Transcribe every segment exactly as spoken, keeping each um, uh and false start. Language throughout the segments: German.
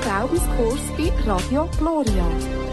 Glaubenskurs bei Radio Gloria.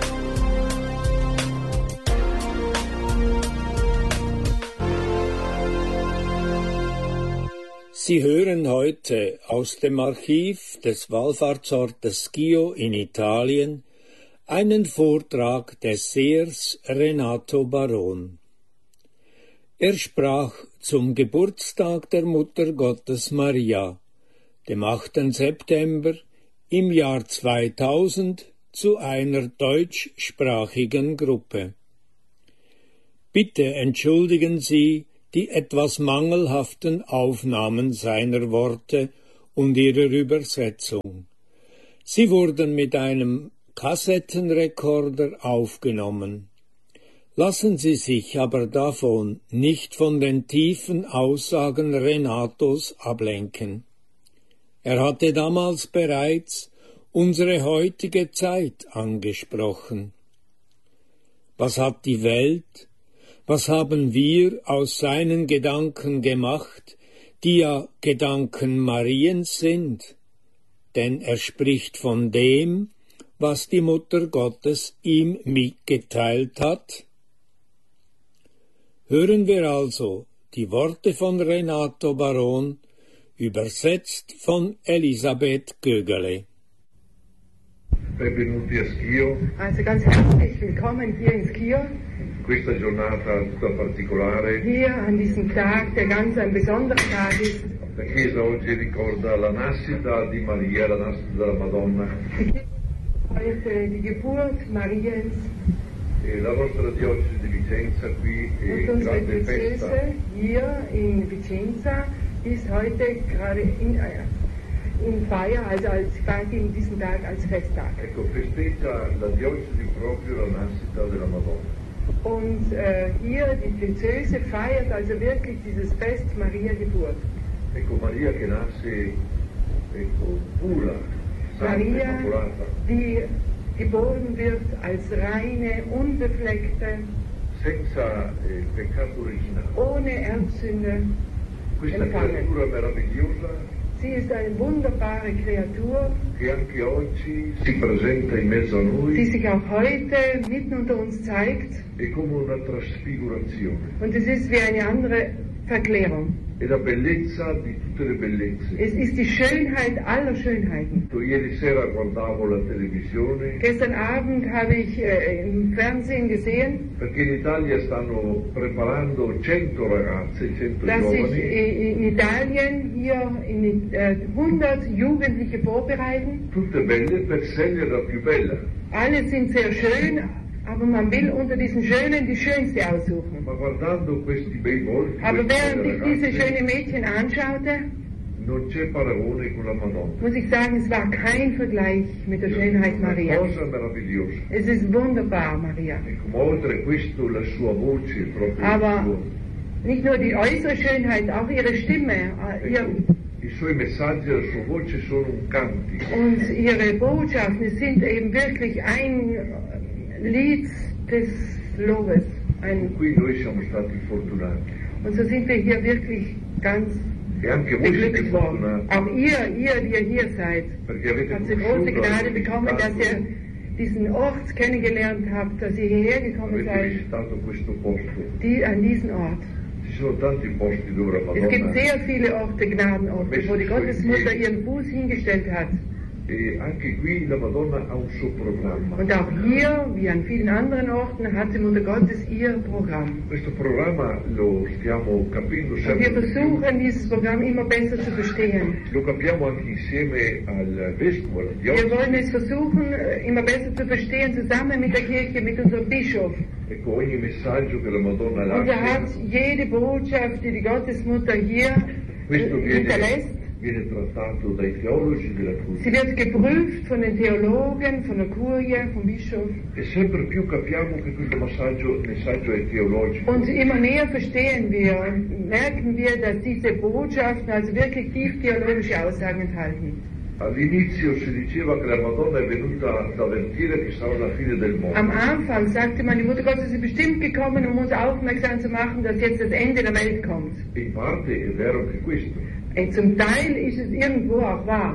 Sie hören heute aus dem Archiv des Wallfahrtsortes Schio in Italien einen Vortrag des Sehers Renato Baron. Er sprach zum Geburtstag der Mutter Gottes Maria, dem achten September im Jahr zweitausend, zu einer deutschsprachigen Gruppe. Bitte entschuldigen Sie die etwas mangelhaften Aufnahmen seiner Worte und ihrer Übersetzung. Sie wurden mit einem Kassettenrekorder aufgenommen. Lassen Sie sich aber davon nicht von den tiefen Aussagen Renatos ablenken. Er hatte damals bereits unsere heutige Zeit angesprochen. Was hat die Welt, was haben wir aus seinen Gedanken gemacht, die ja Gedanken Mariens sind? Denn er spricht von dem, was die Mutter Gottes ihm mitgeteilt hat. Hören wir also die Worte von Renato Baron, übersetzt von Elisabeth Gögele. Benvenuti a Schio. Also ganz herzlich willkommen hier in Schio. Questa giornata tutta particolare. Hier an diesem Tag, der ganz ein besonderer Tag ist. La Chiesa oggi ricorda la nascita di Maria, la nascita della Madonna. Heute die Geburt Mariens. E la nostra diocesi di Vicenza qui è Und unsere grande festa. Diözese hier in Vicenza ist heute gerade in, äh, in Feier, also als feiert in diesem Tag als Festtag. Ecco, festeggia la diocesi proprio la nascita della Madonna. Und äh, hier die Diözese feiert also wirklich dieses Fest Maria Geburt. Ecco, Maria che nasce, ecco, pura, santa, Maria, immacolata. die geboren wird als reine, unbefleckte, Senza eh, peccato originale. ohne Erbsünde Questa empfangen. creatura meravigliosa Sie ist eine wunderbare Kreatur, che anche oggi si presenta in mezzo a noi. die sich auch heute mitten unter uns zeigt. È come una trasfigurazione, Und es ist wie eine andere Verklärung. è la bellezza di tutte le bellezze. Es ist die Schönheit aller Schönheiten. Ieri sera guardavo la televisione Gestern Abend habe ich äh, im Fernsehen gesehen, perché in Italia stanno preparando cento ragazze, cento dass sich giovani äh, in Italien hier in, äh, hundert Jugendliche vorbereiten. tutte belle per scegliere la più bella. Alle sind sehr schön, aber man will unter diesen Schönen die schönste aussuchen. Ma guardando questi bei volti, Aber queste während ich belle diese ragazze, schönen Mädchen anschaute, non c'è paragone con la Madonna. muss ich sagen, es war kein Vergleich mit der Schönheit Una Marias. cosa meravigliosa. Es ist wunderbar, Maria. Ecco, ma oltre a questo la sua voce, proprio Aber il suo, nicht nur die äußere Schönheit, auch ihre Stimme, äh, ihr, ecco, i suoi messaggi, la sua voce sono un cantico. und ihre Botschaften, es sind eben wirklich ein Lied des Lobes. Ein, Qui noi siamo stati fortunati. und so sind wir hier wirklich ganz E anche voi siete beglückt worden. fortunati Auch ihr, ihr, die ihr hier seid, perché avete habt ihr große conosciuto, Gnade avete bekommen, dass visitato, ihr diesen Ort kennengelernt habt, dass ihr hierher gekommen avete seid, visitato questo posto. die an diesen Ort. Ci sono tanti posti dove la Es gibt Madonna sehr viele Orte, Gnadenorte, wo die Gottesmutter ihren Fuß hingestellt hat. e anche qui la Madonna ha un suo programma. Und auch hier, wie an vielen anderen Orten, hat die Mutter Gottes ihr Programm. Questo programma lo stiamo capendo Und wir sempre di più. versuchen, dieses Programm immer besser zu verstehen. Lo capiamo anche insieme al Vescovo, alla Wir Diocesi. wollen es versuchen, äh, immer besser zu verstehen, zusammen mit der Kirche, mit unserem Bischof. Ecco, ogni messaggio che la Madonna Und er hat lascia, jede Botschaft, die die Gottesmutter hier äh, questo hinterlässt, viene, viene trattato dai teologi della sie Curia. wird geprüft von den Theologen, von der Kurie, vom Bischof. E sempre più capiamo che questo messaggio, messaggio è teologico. Und immer mehr verstehen wir und merken wir, dass diese Botschaften also wirklich tief theologische Aussagen enthalten. All'inizio si diceva che la Madonna è venuta ad avvertire che stava la fine del mondo. Am Anfang sagte man, die Mutter Gottes ist bestimmt gekommen, um uns aufmerksam zu machen, dass jetzt das Ende der Welt kommt. E in parte è vero anche questo. Und zum Teil ist es irgendwo auch wahr.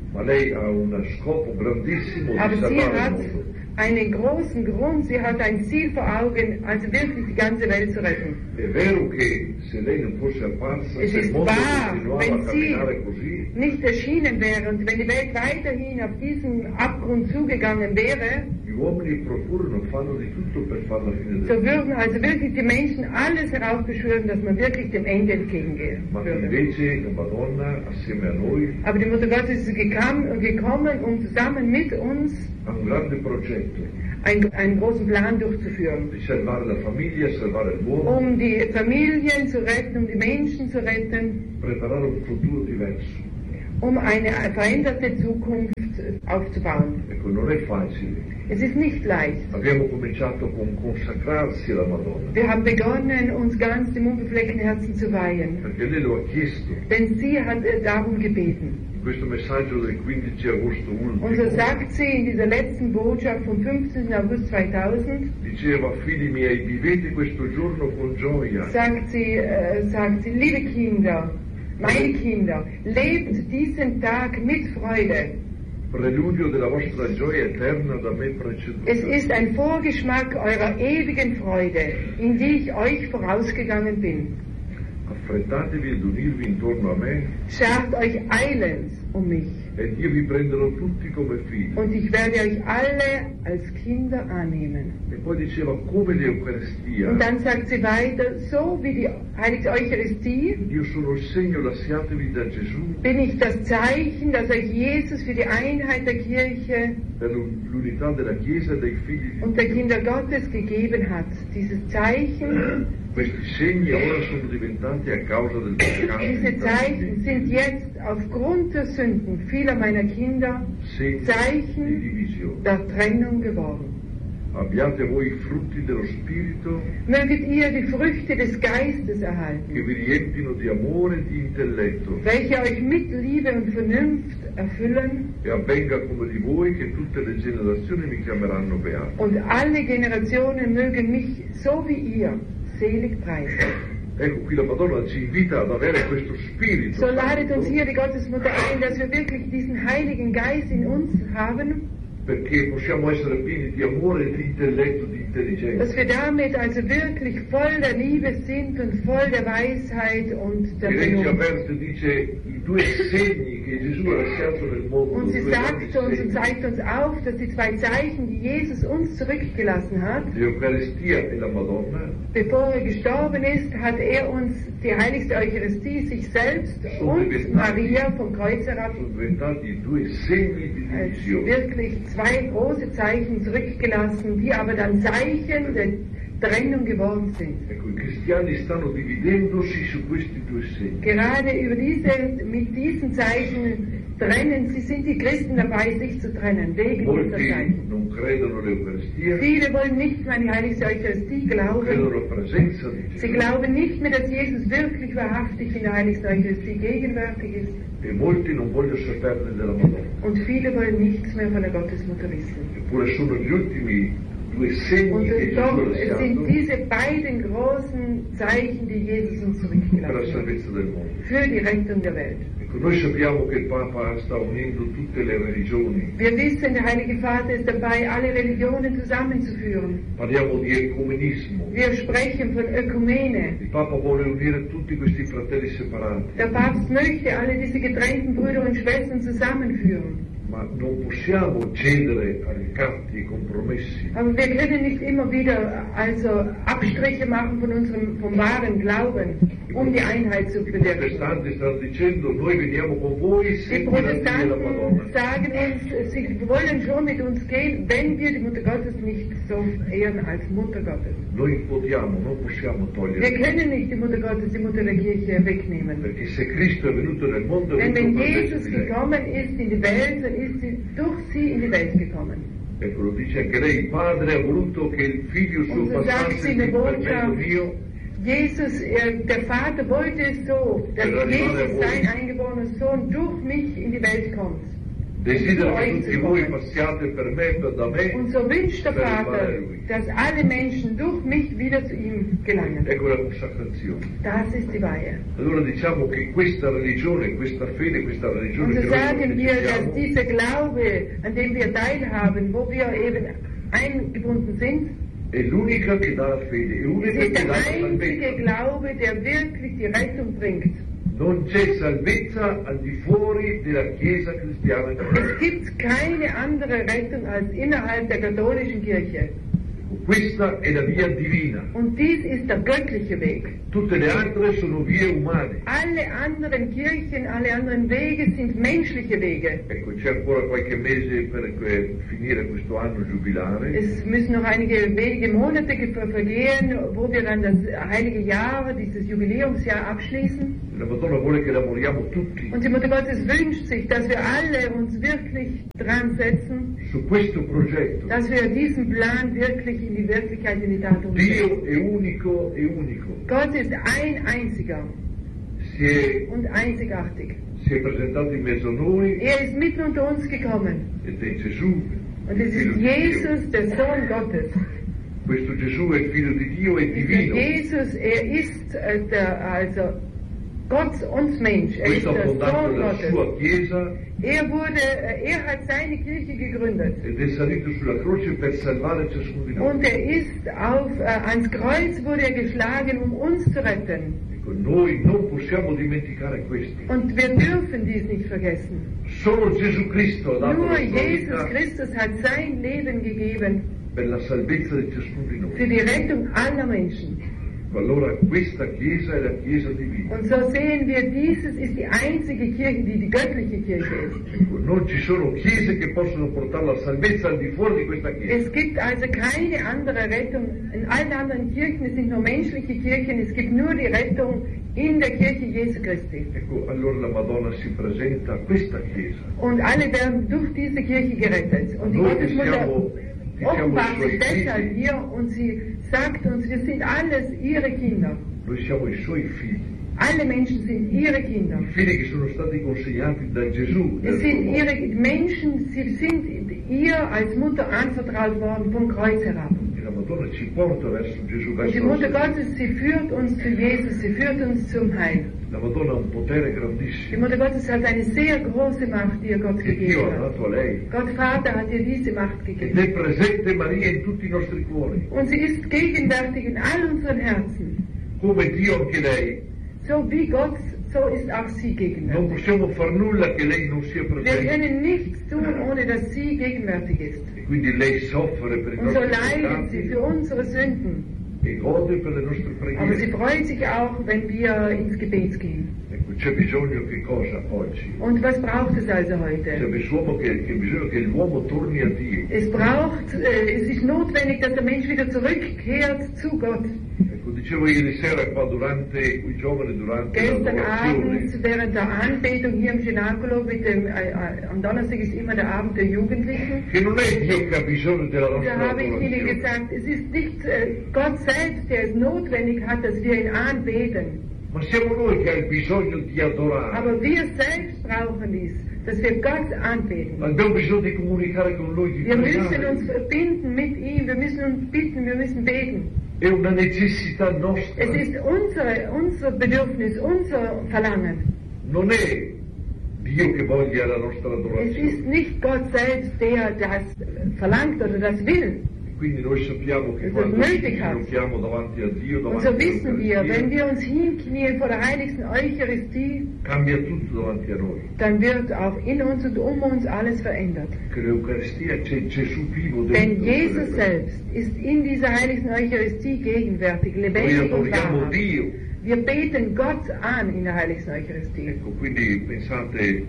Ma lei ha uno scopo grandissimo Aber di sie salvare hat il mondo. einen großen Grund, sie hat ein Ziel vor Augen, also wirklich die ganze Welt zu retten. È vero che se lei non fosse apparsa, Es se il ist mondo wahr, continuava a wenn sie camminare così, nicht erschienen wäre und wenn die Welt weiterhin auf diesen Abgrund zugegangen wäre, gli uomini procurano, fanno di tutto per fare la fine del so mondo. würden also wirklich die Menschen alles heraufbeschwören, dass man wirklich dem Ende entgegengehen Ma würde. invece la Madonna, assieme a noi, Aber die Mutter Gottes ist gekam- gekommen, um zusammen mit uns ha un grande progetto einen, einen großen Plan durchzuführen, di salvare la famiglia, salvare l'uomo, um die Familien zu retten, um die Menschen zu retten, preparare un futuro diverso. um eine veränderte Zukunft aufzubauen. Ecco, non è facile. Es ist nicht leicht. Abbiamo cominciato con consacrarsi alla Madonna, Wir haben begonnen, uns ganz dem unbefleckten Herzen zu weihen, perché lei lo ha chiesto. denn sie hat äh, darum gebeten. In questo messaggio del quindici agosto Und so ultimo, sagt sie in dieser letzten Botschaft vom fünfzehnten August zweitausend, diceva, figli miei, vivete questo giorno con gioia, sagt sie, äh, sagt sie, liebe Kinder, meine Kinder, lebt diesen Tag mit Freude. preludio della vostra gioia eterna da me Es preceduta. ist ein Vorgeschmack eurer ewigen Freude, in die ich euch vorausgegangen bin. Affrettatevi ed unirvi intorno a me, Schart euch eilends um mich, ed io vi prenderò tutti come figli. und ich werde euch alle als Kinder annehmen. E poi diceva, come l'Eucaristia, Und dann sagt sie weiter, so wie die heilige Eucharistie io sono il segno, lasciatevi da Gesù, bin ich das Zeichen, das euch Jesus für die Einheit der Kirche per l'unità della Chiesa e dei figli di und der Kinder Gottes gegeben hat. Dieses Zeichen, Questi segni ora sono diventati a causa del peccato diese di Zeichen tanti, sind jetzt aufgrund der Sünden vieler meiner Kinder segni di Zeichen divisione. der Trennung geworden. Abbiate voi i frutti dello Spirito Möget ihr die Früchte des Geistes che erhalten, vi riempino di amore e di intelletto, welche euch mit Liebe und Vernunft erfüllen, e avvenga come di voi che tutte le generazioni mi chiameranno beato. und alle Generationen mögen mich, so wie ihr, selig preisen. Ecco, qui la Madonna ci invita ad avere questo spirito So ladet uns santo, hier die Gottesmutter ein, dass wir wirklich diesen Heiligen Geist in uns haben, perché possiamo essere pieni di amore e di intelletto, di dass intelligenza. wir damit also wirklich voll der Liebe sind und voll der Weisheit und der E lei ci Vernunft. avverte, dice, i due segni che Gesù ha lasciato nel mondo, Und sie due grandi sagt uns und segni, zeigt uns auf, dass die zwei Zeichen, die Jesus uns zurückgelassen hat, l'Eucaristia e la Madonna, bevor er gestorben ist, hat er uns die heiligste Eucharistie, sich selbst und Maria vom Kreuz herab sono diventati due segni di als divisione. wirklich zwei große Zeichen zurückgelassen, die aber dann Zeichen der Trennung geworden sind. Ecco, i cristiani stanno dividendosi su questi due segni. Gerade über diese, mit diesen Zeichen trennen, sie sind die Christen dabei, sich zu trennen, wegen dieser Molti Zeichen. non credono all'Eucaristia, Viele wollen nicht mehr an die heiligste Eucharistie credono glauben. alla presenza di Sie Gesù, glauben nicht mehr, dass Jesus wirklich wahrhaftig in der heiligsten Eucharistie gegenwärtig ist. e molti non vogliono saperne della Madonna. Und viele wollen nichts mehr von der Gottesmutter wissen. Eppure sono gli ultimi due segni Und che es, Gesù doch, ha es lasciato sind diese beiden großen Zeichen, die Jesus uns per la zurückgelassen hat, salvezza del mondo. für die Rettung der Welt. Ecco, noi sappiamo che il Papa sta unendo tutte le religioni, Wir wissen, der Heilige Vater ist dabei, alle Religionen zusammenzuführen. parliamo di ecumenismo. Wir sprechen von Ökumene. Il Papa vuole unire tutti questi fratelli separati, Der Papst möchte alle diese getrennten Brüder und Schwestern zusammenführen. ma non possiamo cedere a ricatti e compromessi. Aber wir können nicht immer wieder also Abstriche machen von unserem vom wahren Glauben, um die Einheit zu I bewirken. protestanti stanno dicendo noi veniamo con voi Die se la della Protestanten Madonna. sagen uns, sie wollen schon mit uns gehen, wenn wir die Mutter Gottes nicht so ehren als Mutter Gottes. Noi votiamo, non possiamo Wir togliere. können nicht die Mutter Gottes, die Mutter der Kirche wegnehmen. Perché se Cristo è venuto nel mondo è Denn wenn venuto per Jesus mezzo di lei. gekommen ist in die Welt, dann ist sie durch sie in die Welt gekommen. Ecco, lo dice anche lei, il Padre ha voluto che il figlio suo Und so sagt passasse sie in der per mezzo Botschaft, mio, Jesus, äh, der Vater wollte es so, dass Jesus, sein eingeborener Sohn, durch mich in die Welt kommt. Desidero che euch tutti zu voi kommen. passiate per me, per da me, Und so wünscht der per Vater, arrivare a Lui. dass alle Menschen durch mich wieder zu ihm gelangen. Ecco la consacrazione. Das ist die Weihe. Allora diciamo che questa religione, questa fede, questa religione Und so che noi sagen wir, dass partecipiamo, dieser Glaube, an dem wir teilhaben, wo wir eben eingebunden sind, è l'unica che dà la fede, è es l'unica ist che der dà la einzige salvezza. Glaube, der wirklich die Rettung bringt. Non c'è salvezza al di fuori della Chiesa cristiana Es cattolica. gibt keine andere Rettung als innerhalb der katholischen Kirche. Questa è la via divina. Und dies ist der göttliche Weg. Tutte le altre sono vie umane. Alle anderen Kirchen, alle anderen Wege sind menschliche Wege. Ecco, c'è ancora qualche mese per eh, finire questo anno giubilare. Es müssen noch einige wenige Monate ge- vergehen, wo wir dann das heilige Jahr, dieses Jubiläumsjahr abschließen. La Madonna vuole che lavoriamo tutti Und die Mutter Gottes wünscht sich, dass wir alle uns wirklich dran setzen, su questo progetto. dass wir diesen Plan wirklich in die Wirklichkeit, in die Tat umsetzen. Dio è unico e unico. Gott ist ein einziger Si è, und einzigartig. si è presentato in mezzo a noi Er ist mitten unter uns gekommen. ed è Gesù, Und es figlio ist di Dio. Jesus, der Sohn Gottes. Questo Gesù è il figlio di Dio, è Dieser divino. Jesus, er ist äh, der, also Gott und Mensch. Er ist Questo ha der fondato Sohn la Gottes. sua Chiesa Er wurde, äh, er hat seine Kirche gegründet. ed è salito sulla croce per salvare ciascuno di noi. Und er ist auf, äh, ans Kreuz wurde er geschlagen, um uns zu retten. Ecco, noi non possiamo dimenticare questo. Und wir dürfen dies nicht vergessen. Solo Gesù Cristo ha dato Nur la sua Jesus vita Christus hat sein Leben gegeben per la salvezza di ciascuno di für noi. die Rettung aller Menschen. Allora questa Chiesa è la Chiesa divina. Und so sehen wir, dieses ist die einzige Kirche, die die göttliche Kirche ist. Ecco, non ci sono chiese che possono portare la salvezza al di fuori di questa Chiesa. Es gibt also keine andere Rettung. In allen anderen Kirchen, es sind nur menschliche Kirchen, es gibt nur die Rettung in der Kirche Jesu Christi. Ecco, allora la Madonna si presenta a questa Chiesa. Und alle werden durch diese Kirche gerettet. Und die Noi Gottesmutter siamo, diciamo, offenbart i suoi sich deshalb figli. hier und sie sagt uns, wir sind alles ihre Kinder. Noi siamo i suoi figli. Alle Menschen sind ihre Kinder. I figli che sono stati consegnati da Gesù. nel Es suo sind nome. ihre Menschen, sie sind ihr als Mutter anvertraut worden vom Kreuz herab. E la Madonna ci porta verso Gesù, Und verso die la Mutter salvezza. Gottes, sie führt uns zu Jesus, sie führt uns zum Heil. La Madonna ha un potere Die grandissimo Mutter Gottes hat eine sehr große Macht, die ihr Gott che Dio gegeben ha hat. dato a lei. Gott Vater hat ihr diese Macht Ed gegeben. è presente Maria in tutti i nostri cuori. Und sie ist gegenwärtig in all unseren Herzen. Come Dio anche lei. So wie Gott, so ist auch sie Non gegenwärtig. possiamo far nulla che lei non sia Wir presente. können nichts tun, ohne dass sie gegenwärtig ist. E quindi lei soffre per i Und so nostri leidet sie peccati für unsere Sünden. e gode per le nostre Aber sie preghiere. freut sich auch, wenn wir ins Gebet gehen. Ecco, c'è bisogno che cosa oggi? Und was braucht es also C'è heute? bisogno che, che bisogno che l'uomo torni a Dio. Es braucht, äh, es ist notwendig, dass der Mensch wieder zurückkehrt zu Gott. Ecco, dicevo ieri sera qua durante i giovani, durante Gestern l'adorazione, Abend während der Anbetung hier im Cenacolo, mit dem, äh, äh, am Donnerstag ist immer der Abend der Jugendlichen, che non è Dio che ha bisogno della da nostra habe ich Ihnen adorazione. gesagt, es ist nicht äh, Gott selbst, der es notwendig hat, dass wir ihn anbeten. Ma siamo noi che abbiamo bisogno di adorare. Aber wir selbst brauchen dies, dass wir Gott anbeten. Abbiamo bisogno di comunicare con Lui, di Wir müssen uns pregare. verbinden mit ihm, wir müssen uns bitten, wir müssen beten. È una necessità nostra. Es ist unsere, unser Bedürfnis, unser Verlangen. Non è Dio che voglia la nostra Es adorazione. ist nicht Gott selbst, der das verlangt oder das will. Quindi noi sappiamo che Es quando ist ci nötig hat. ginocchiamo davanti a Dio, Und davanti so a wissen wir, wenn wir uns Eucaristia, hinknien vor der heiligsten Eucharistie, cambia tutto davanti a noi. dann wird auch in uns und um uns alles verändert. Che l'Eucaristia c'è Gesù vivo Denn dentro. Jesus selbst ist in dieser heiligsten Eucharistie gegenwärtig, Noi lebendig und adoriamo wahrhaft. Dio. Wir beten Gott an in der heiligsten Eucharistie. Ecco, quindi pensate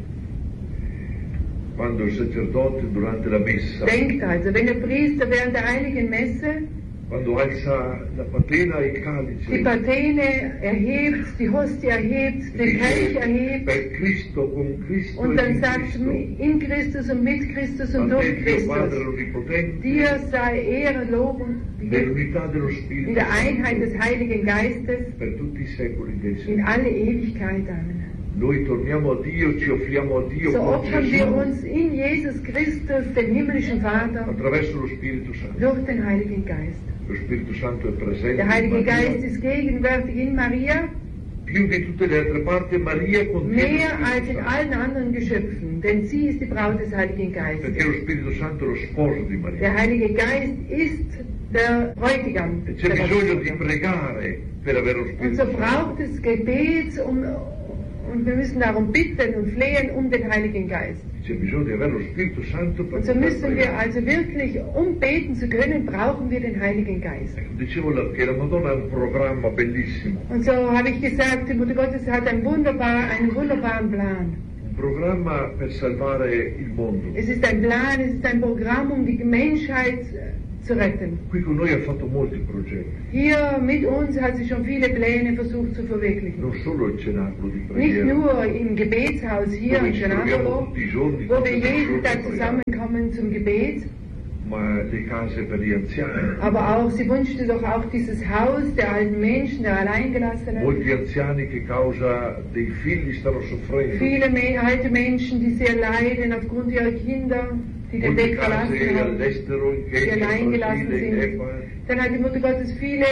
quando il sacerdote durante la messa, Denkt also, wenn der Priester während der heiligen Messe quando alza la patena e il die calice, Patene erhebt, die Hostie erhebt, den Kelch erhebt per Cristo, con Cristo und e dann in sagt, Cristo, in Christus und mit Christus und a durch te Dio Padre Christus, Onnipotente, dir sei Ehre, Lob und nell'unità dello in Spirito, der Einheit des Heiligen Geistes per tutti i secoli dei in secoli. alle Ewigkeit. Amen. noi torniamo a Dio, ci offriamo a Dio so con opfern wir Gesù uns in Jesus Christus, dem himmlischen Vater, attraverso lo Spirito Santo. durch den Heiligen Geist. Lo Spirito Santo è presente Der in Heilige Maria. Geist ist gegenwärtig in Maria, Più di tutte le altre parti Maria contiene lo mehr als Spirito in Santo. allen anderen Geschöpfen, denn sie ist die Braut des Heiligen Perché Geistes. lo Spirito Santo è lo sposo di Maria. Der Heilige Geist ist der Bräutigam. E c'è der bisogno di Braut. pregare per avere lo Und Spirito so Santo. braucht es Gebet, um, und wir müssen darum bitten und flehen um den Heiligen Geist. C'è bisogno di avere lo Spirito Santo per Und so poter müssen wir pregare. also wirklich, um beten zu können, brauchen wir den Heiligen Geist. Ecco, dicevo la- che la Madonna ha un programma bellissimo, Und so habe ich gesagt, die Mutter Gottes hat einen, wunderbar, einen wunderbaren Plan. un programma per salvare il mondo. Es ist ein Plan, es ist ein Programm, um die Menschheit äh, zu retten. Qui con noi ha fatto molti progetti, Hier mit uns hat sie schon viele Pläne versucht zu verwirklichen. non solo il cenacolo di Nicht preghiera, nur im Gebetshaus hier dove in ci troviamo Cenacolo, tutti i giorni, wo wir tutti i jeden giorni Tag a pregare, zusammenkommen zum Gebet, ma le case per gli anziani. aber auch, sie wünschte doch auch dieses Haus der alten Menschen, der Alleingelassenen. Molti anziani che causa dei figli stanno soffrendo, Viele me- alte Menschen, die sehr leiden aufgrund ihrer Kinder, die den molte Weg verlassen case haben, all'estero, in die Kenya, in alleingelassen Brasile, sind. e qua. Dann hat die Mutter Gottes viele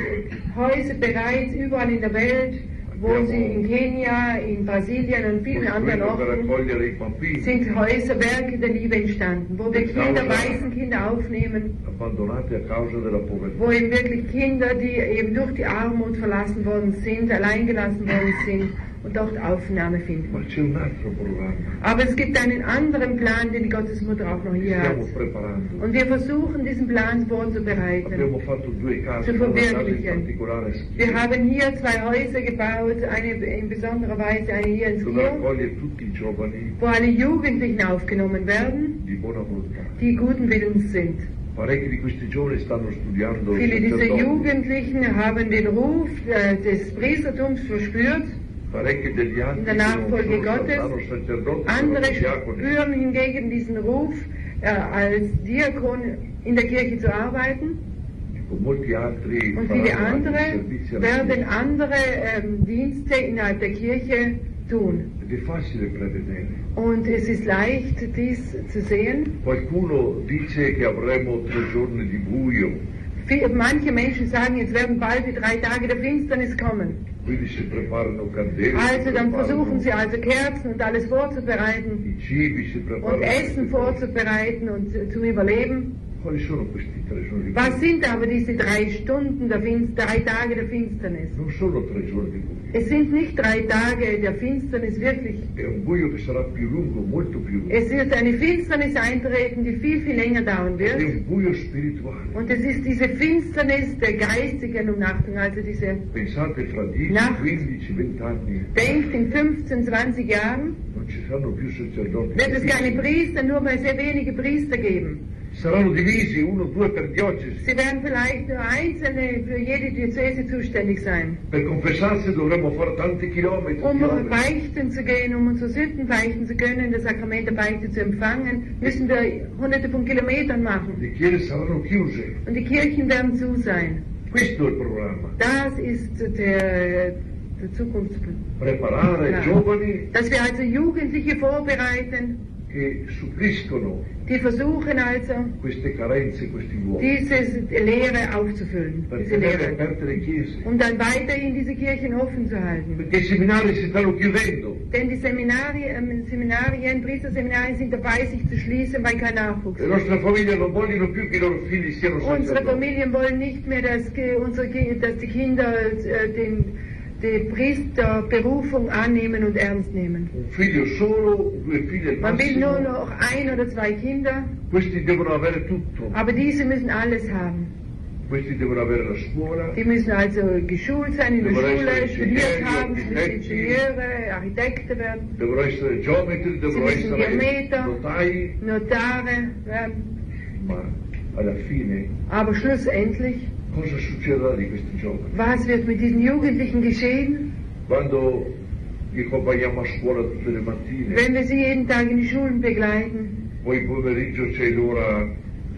Häuser bereits überall in der Welt, wo sie in Kenia, in Brasilien und vielen anderen Costruito per Orten accogliere i bambini sind Häuserwerke der Liebe entstanden, wo wir Kinder, Waisenkinder aufnehmen, abbandonati a causa della povertà. wo eben wirklich Kinder, die eben durch die Armut verlassen worden sind, alleingelassen worden sind und dort Aufnahme finden. Ma c'è un altro programma Aber es gibt einen anderen Plan, den die Gottesmutter auch noch che hier stiamo hat. preparando. Und wir versuchen, diesen Plan vorzubereiten. Abbiamo fatto due case, Zu una casa in verwirklichen. particolare Wir haben hier zwei Häuser gebaut, eine in besonderer Weise, eine hier in dove Skier, raccoglie tutti i giovani wo alle Jugendlichen aufgenommen werden, di buona volontà. die guten Willens sind. Parecchi di questi giovani stanno studiando il Viele dieser sacerdote, Jugendlichen haben den Ruf äh, des Priestertums verspürt, parecchi degli altri in der che non Nachfolge sono Gottes. stanno sacerdoti, Andere sono diaconi. spüren hingegen diesen Ruf, äh, als Diakon in der Kirche zu arbeiten. Ecco, molti altri Und viele faranno andere altri servizi alla werden Chiesa. andere ähm, Dienste innerhalb der Kirche tun. Ed è facile prevedere. Und es ist leicht, dies zu sehen. Qualcuno dice che avremo tre giorni di buio, Viel- Manche Menschen sagen, jetzt werden bald die drei Tage der Finsternis kommen. quindi si preparano candele, Also si dann preparano versuchen sie also Kerzen und alles vorzubereiten i cibi, si preparano und Essen vorzubereiten und äh, zum Überleben. Quali sono questi tre giorni di Was buio? sind aber diese drei Stunden der Finsternis, drei Tage der Finsternis? Non sono tre giorni di buio, Es sind nicht drei Tage der Finsternis wirklich. è un buio che sarà più lungo, molto più lungo. Es wird eine Finsternis eintreten, die viel, viel länger dauern È wird. un buio spirituale. Und es ist diese Finsternis der geistigen Umnachtung, also diese, Pensate fra dieci, Nacht. quindici, venti anni denkt in fünfzehn, zwanzig Jahren non ci saranno più sacerdoti. wird es keine Priester, nur mal sehr wenige Priester geben. Saranno divisi, uno o due per diocesi. Sie werden vielleicht nur Einzelne für jede Diözese zuständig sein. Per confessarsi dovremmo fare tanti chilometri. Um chilometri. beichten zu gehen, um unsere Sünden beichten zu können, das Sakrament der Beichte zu empfangen, müssen wir hunderte von Kilometern machen. Le chiese saranno chiuse. Und die Kirchen werden zu sein. Questo è il programma. Das ist der, der Zukunftsplan. Preparare Ja. giovani Dass wir also Jugendliche vorbereiten, che suppliscono die versuchen also, queste carenze, questi vuoti. diese Lehre aufzufüllen, Per diese tenere Lehre, aperte le chiese. um dann weiterhin diese Kirchen offen zu halten. Perché i seminari si stanno chiudendo. Denn die Seminarien, ähm, Seminarien, Priesterseminarien sind dabei, sich zu schließen, weil kein Nachwuchs Le ist. nostre famiglie non vogliono più che i loro figli siano Unsere sacerdoti. Familien wollen nicht mehr, dass, ge- unsere, Ki- dass die Kinder äh, den, die Priesterberufung annehmen und ernst nehmen. Un figlio solo, due figli al Man will nur massimo. noch ein oder zwei Kinder, Questi devono avere tutto. aber diese müssen alles haben. Questi devono avere la scuola, Die müssen also geschult sein in der Devono Schule, essere studiert Ingegneri, haben, Architekti. Ingenieure, Architekten werden, devono essere geometri, devono Sie müssen essere Geometer. notai, Notare werden. ma alla fine Aber schlussendlich, cosa succederà di questi giovani? was wird mit diesen Jugendlichen geschehen, Quando li accompagniamo a scuola tutte le mattine, wenn wir sie jeden Tag in die Schulen begleiten? poi pomeriggio c'è l'ora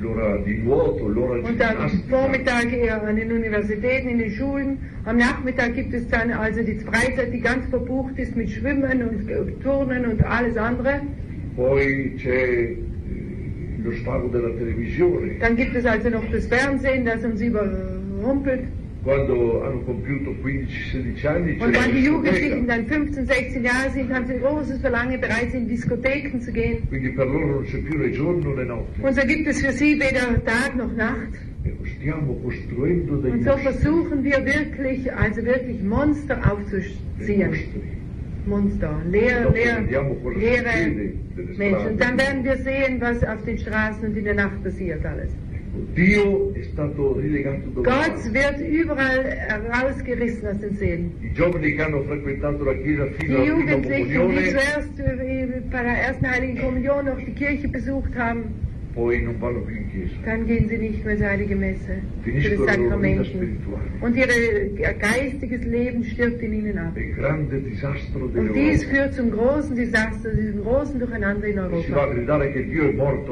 l'ora di nuoto, l'ora Und am ginnastica. Vormittag eher an den Universitäten, in den Schulen. Am Nachmittag gibt es dann also die Freizeit, die ganz verbucht ist mit Schwimmen und Turnen und alles andere. Poi c'è eh, lo spago della televisione. Dann gibt es also noch das Fernsehen, das uns überrumpelt. Quando hanno compiuto quindici sedici anni c'è Und la wenn die Jugendlichen discoteca. dann fünfzehn, sechzehn Jahre sind, haben sie großes Verlangen, bereits in Diskotheken zu gehen. Quindi per loro non c'è più né giorno né notte. Und so gibt es für sie weder Tag noch Nacht. E stiamo costruendo degli Und so versuchen wir wirklich, also wirklich Monster dei aufzuziehen. mostri. Monster, leer, Dopo leer, vediamo cosa leere succede nelle Menschen. Und dann strade. werden wir sehen, was auf den Straßen und in der Nacht passiert alles. Dio è stato rilegato Gott dove wird überall herausgerissen aus den Seelen. I giovani che hanno frequentato la chiesa Die fino alla prima Jugendlichen, die comunione, zuerst äh, bei der ersten Heiligen Kommunion noch die Kirche besucht haben, poi non vanno più in chiesa. dann gehen sie nicht mehr zur Heiligen Messe, für Finiscono das la loro vita Sakrament. spirituale. Und ihr geistiges Leben stirbt in ihnen ab. È il grande disastro Und dies dell'Europa. führt zum großen Desaster, diesem großen Durcheinander in Si va a Europa. gridare che Dio è morto